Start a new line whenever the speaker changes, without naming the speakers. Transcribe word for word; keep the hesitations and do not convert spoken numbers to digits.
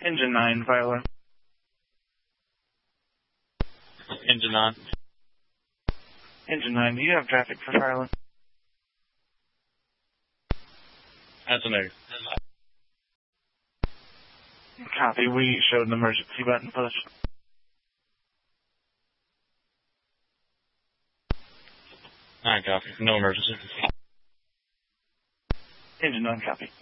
Engine nine, Viola.
Engine nine.
Engine nine, do you have traffic for Charlotte?
That's a negative.
Copy, we showed an emergency button push.
Nine copy. No emergency.
Engine nine, copy.